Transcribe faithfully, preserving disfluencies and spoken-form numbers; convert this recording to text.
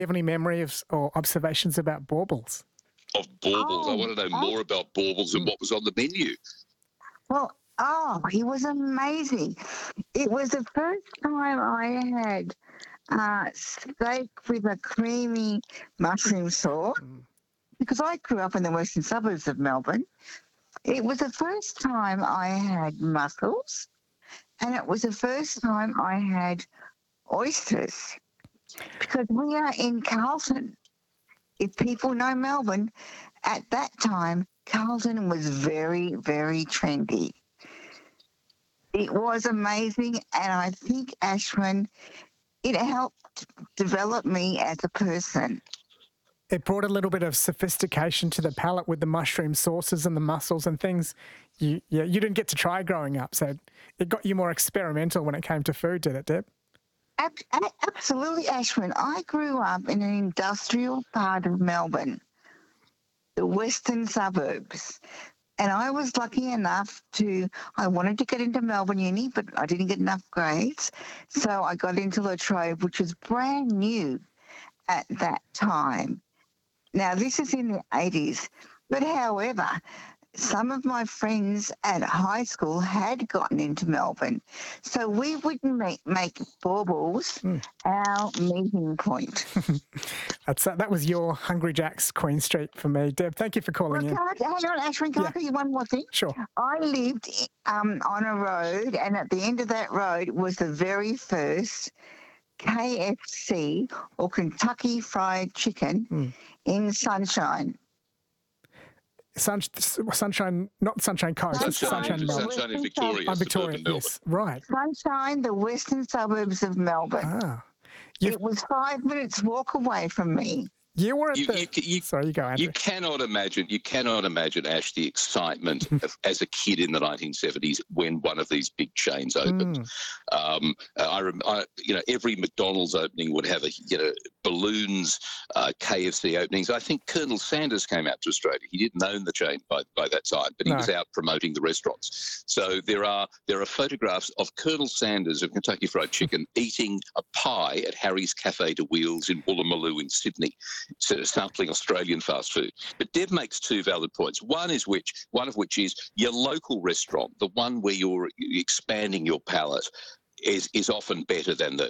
you have any memory of, or observations about baubles? Of baubles. I Oh, want to know oh, more about baubles and Mm. what was on the menu. well, oh, he was amazing. It was the first time I had uh, steak with a creamy mushroom sauce Mm. because I grew up in the western suburbs of Melbourne. It was the first time I had mussels, and it was the first time I had oysters because we are in Carlton. If people know Melbourne, at that time, Carlton was very, very trendy. It was amazing, and I think, Ashwin, it helped develop me as a person. It brought a little bit of sophistication to the palate with the mushroom sauces and the mussels and things you yeah, you didn't get to try growing up. So it got you more experimental when it came to food, did it, Deb? Ab- a- absolutely, Ashwin. I grew up in an industrial part of Melbourne, the western suburbs. And I was lucky enough to, I wanted to get into Melbourne Uni, but I didn't get enough grades. So I got into La Trobe, which was brand new at that time. Now, this is in the eighties. But however, some of my friends at high school had gotten into Melbourne. So we would make, make baubles Mm. our meeting point. That's uh, that was your Hungry Jack's Queen Street for me, Deb. Thank you for calling Well, in. can I, hang on, Ashwin, can Yeah. I tell you one more thing? Sure. I lived um, on a road, and at the end of that road was the very first K F C, or Kentucky Fried Chicken, Mm. in Sunshine. Sun, sunshine, not Sunshine Coast, it's Sunshine, Sunshine the Melbourne. Sunshine in western Victoria, Oh, Victoria, suburban Melbourne. yes, right. Sunshine, the western suburbs of Melbourne. Ah, you've, It was five minutes walk away from me. you were at You, the... you, you, Sorry, you go, Andrew. you cannot imagine, you cannot imagine, Ash, the excitement of, as a kid in the nineteen seventies when one of these big chains opened. Mm. Um, I, rem- I, you know, every McDonald's opening would have a, you know, balloons, uh, K F C openings. I think Colonel Sanders came out to Australia. He didn't own the chain by, by that time, but he No. was out promoting the restaurants. So there are there are photographs of Colonel Sanders of Kentucky Fried Chicken eating a pie at Harry's Cafe de Wheels in Woolloomooloo in Sydney, sort of sampling Australian fast food. But Deb makes two valid points. One is which one of which is your local restaurant, the one where you're expanding your palate, is is often better than the